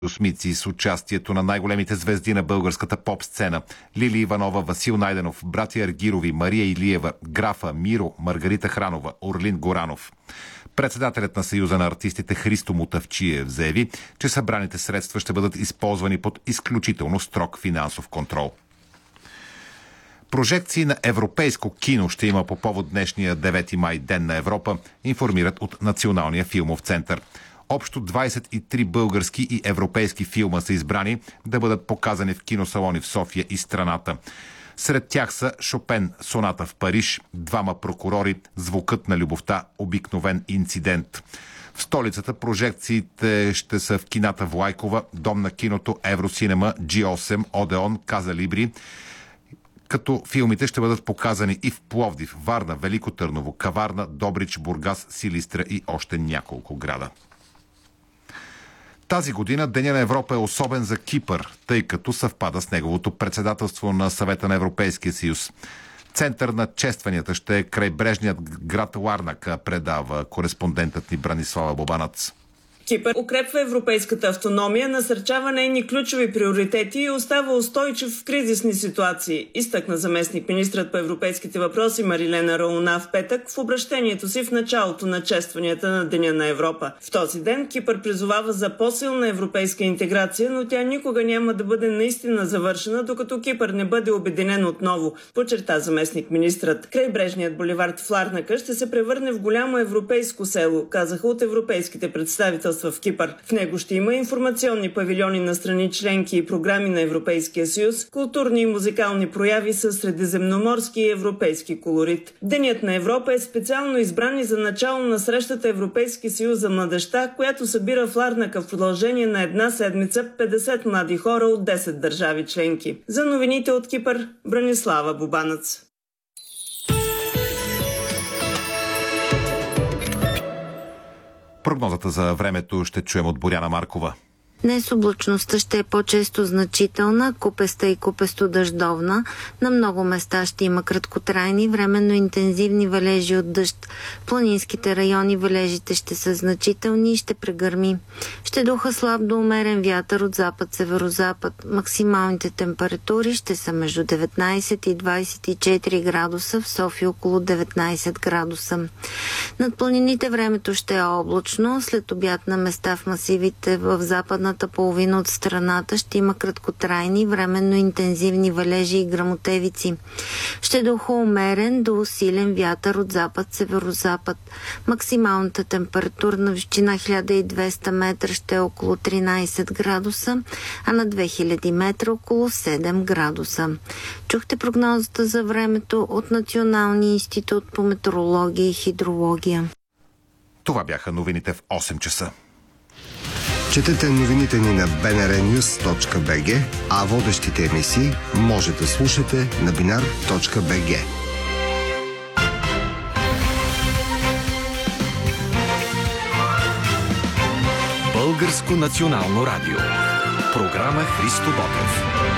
Осмици с участието на най-големите звезди на българската поп-сцена: Лили Иванова, Васил Найденов, братя Аргирови, Мария Илиева, Графа, Миро, Маргарита Хранова, Орлин Горанов. Председателят на Съюза на артистите Христо Мутавчиев заяви, че събраните средства ще бъдат използвани под изключително строг финансов контрол. Прожекции на европейско кино ще има по повод днешния 9 май, Ден на Европа, информират от Националния филмов център. Общо 23 български и европейски филма са избрани да бъдат показани в киносалони в София и страната. Сред тях са Шопен, Соната в Париж, Двама прокурори, Звукът на любовта, Обикновен инцидент. В столицата прожекциите ще са в кината Влайкова, Дом на киното, Евросинема, G8, Одеон, Каза Либри, като филмите ще бъдат показани и в Пловдив, Варна, Велико Търново, Каварна, Добрич, Бургас, Силистра и още няколко града. Тази година Деня на Европа е особен за Кипър, тъй като съвпада с неговото председателство на Съвета на Европейския съюз. Център на честванията ще е крайбрежният град Ларнака, предава кореспондентът ни Бранислава Бобанац. Кипър укрепва европейската автономия, насърчава нейни ключови приоритети и остава устойчив в кризисни ситуации, изтъкна заместник-министрът по европейските въпроси Марилена Рауна в петък в обращението си в началото на честванията на Деня на Европа. В този ден Кипър призовава за по-силна европейска интеграция, но тя никога няма да бъде наистина завършена, докато Кипър не бъде обединен отново, подчерта заместник-министрът. Крайбрежният буливард в Ларнака ще се превърне в голямо европейско село, казаха от европейските представителства в Кипър. В него ще има информационни павилиони на страни членки и програми на Европейския съюз, културни и музикални прояви с средиземноморски и европейски колорит. Денят на Европа е специално избран и за начало на срещата Европейски съюз за младежта, която събира в Ларнака в продължение на една седмица 50 млади хора от 10 държави членки. За новините от Кипър, Бранислава Бобанац. Прогнозата за времето ще чуем от Боряна Маркова. Днес облачността ще е по-често значителна, купеста и купесто-дъждовна. На много места ще има краткотрайни, временно интензивни валежи от дъжд. В планинските райони валежите ще са значителни и ще прегърми. Ще духа слаб до умерен вятър от запад-северозапад. Максималните температури ще са между 19 и 24 градуса, в София около 19 градуса. Над планините времето ще е облачно. След обяд на места в масивите в западна половина от страната ще има краткотрайни, временно интензивни валежи и гръмотевици. Ще духа умерен до усилен вятър от запад-северозапад. Максималната температура на височина 1200 метра ще е около 13 градуса, а на 2000 метра около 7 градуса. Чухте прогнозата за времето от Националния институт по метеорология и хидрология. Това бяха новините в 8 часа. Четете новините ни на bnrnews.bg, а водещите емисии може да слушате на binar.bg. Българско национално радио. Програма Христо Ботев.